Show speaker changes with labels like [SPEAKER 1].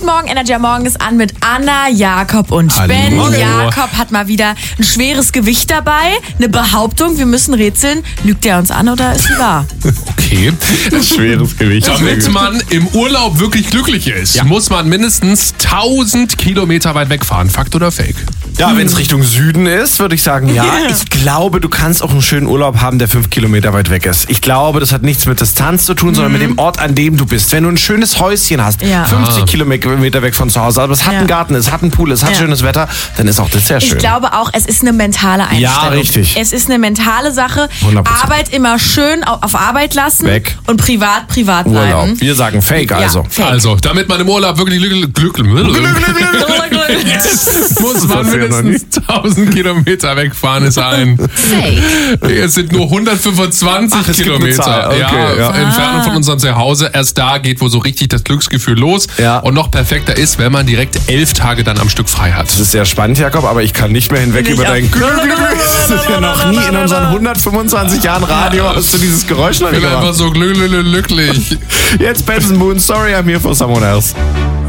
[SPEAKER 1] Guten Morgen, Energy Morgen ist an mit Anna, Jakob und
[SPEAKER 2] Hallo.
[SPEAKER 1] Ben.
[SPEAKER 2] Morgen.
[SPEAKER 1] Jakob hat mal wieder ein schweres Gewicht dabei, eine Behauptung, wir müssen rätseln. Lügt er uns an oder ist sie wahr?
[SPEAKER 2] Okay.
[SPEAKER 3] Schweres Gewicht.
[SPEAKER 2] Damit man im Urlaub wirklich glücklich ist, muss man mindestens 1000 Kilometer weit wegfahren. Fakt oder Fake?
[SPEAKER 3] Ja, wenn es Richtung Süden ist, würde ich sagen, ja. Ich glaube, du kannst auch einen schönen Urlaub haben, der 5 Kilometer weit weg ist. Ich glaube, das hat nichts mit Distanz zu tun, sondern mit dem Ort, an dem du bist. Wenn du ein schönes Häuschen hast,
[SPEAKER 1] Ja.
[SPEAKER 3] 50 Kilometer weg von zu Hause, aber es hat einen Garten, es hat einen Pool, es hat schönes Wetter, dann ist auch das sehr schön.
[SPEAKER 1] Ich glaube auch, es ist eine mentale Einstellung.
[SPEAKER 3] Ja, richtig.
[SPEAKER 1] Es ist eine mentale Sache.
[SPEAKER 3] 100%.
[SPEAKER 1] Arbeit immer schön auf Arbeit lassen.
[SPEAKER 3] Weg.
[SPEAKER 1] Und privat
[SPEAKER 3] Urlaub.
[SPEAKER 1] bleiben.
[SPEAKER 3] Wir sagen Fake also.
[SPEAKER 1] Ja, Fake.
[SPEAKER 2] Also, damit man im Urlaub wirklich glücklich ist, muss man
[SPEAKER 3] Das ja noch
[SPEAKER 2] mindestens 1000 Kilometer wegfahren, ist ein.
[SPEAKER 1] Fake.
[SPEAKER 2] Es sind nur 125
[SPEAKER 3] es gibt eine
[SPEAKER 2] Kilometer.
[SPEAKER 3] Zahl. Okay, ja.
[SPEAKER 2] Entfernung von unserem Zuhause. Erst da geht wo so richtig das Glücksgefühl los.
[SPEAKER 3] Ja.
[SPEAKER 2] Und noch perfekter ist, wenn man direkt 11 Tage dann am Stück frei hat.
[SPEAKER 3] Das ist sehr spannend, Jakob, aber ich kann nicht mehr hinweg über dein Das ist ja noch nie in unseren 125 Jahren Radio hast du dieses Geräusch noch
[SPEAKER 2] Ich
[SPEAKER 3] nicht
[SPEAKER 2] bin einfach
[SPEAKER 3] gemacht.
[SPEAKER 2] so glücklich.
[SPEAKER 3] Jetzt Benson Moon, sorry, I'm here for someone else.